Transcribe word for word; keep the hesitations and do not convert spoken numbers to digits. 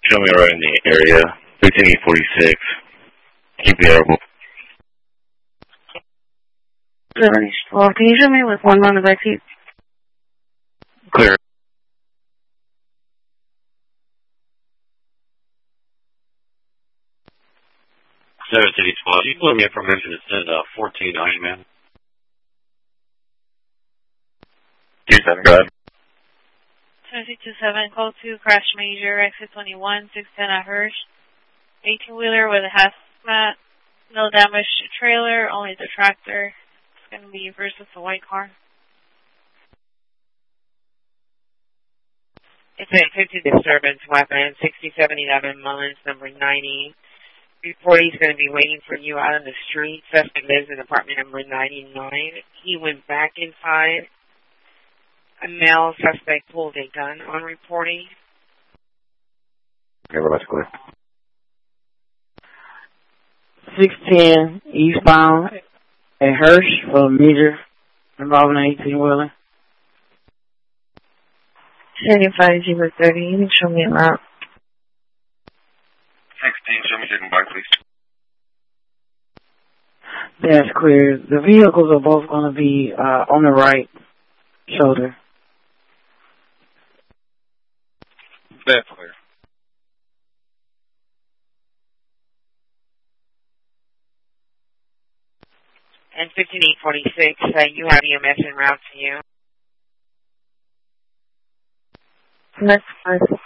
Show me right in the area. fifteen eight forty-six. Keep the airable. Well, can you show me with one on the back seat? Clear. seven City twelve. You can let me information to send uh, fourteen nine, man. two seven, go ahead. seven two seven, call to crash major, exit twenty-one, six ten at Hirsch. eighteen-wheeler with a hazmat, no damage to trailer, only the tractor. It's going to be versus a white car. It's a fifty disturbance weapon, sixty-seven eleven Mullins, number ninety. Report he's going to be waiting for you out on the street. Suspect lives in apartment number ninety-nine. He went back inside. A male suspect pulled a gun on reporting. Okay, well, that's clear. six ten eastbound at Hirsch for a major involving an eighteen-wheeler. seventy-five zero thirty, you can show me a route. sixteen, show me second bike, please. That's clear. The vehicles are both going to be uh, on the right shoulder. That's clear. And fifteen eight forty-six, uh, you have E M S en route to you. That's fine.